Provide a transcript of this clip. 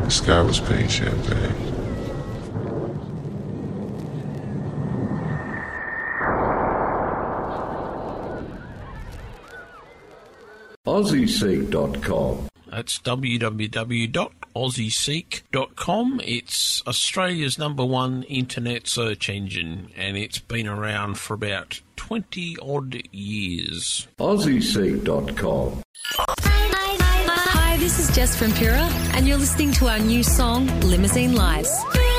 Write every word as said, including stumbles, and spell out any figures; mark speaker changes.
Speaker 1: The sky was pink champagne.
Speaker 2: Aussie Seek dot com.
Speaker 3: That's w w w dot aussie seek dot com. It's Australia's number one internet search engine, and it's been around for about twenty odd years.
Speaker 2: Aussie Seek dot com.
Speaker 4: Hi, this is Jess from Pura, and you're listening to our new song, Limousine Lives.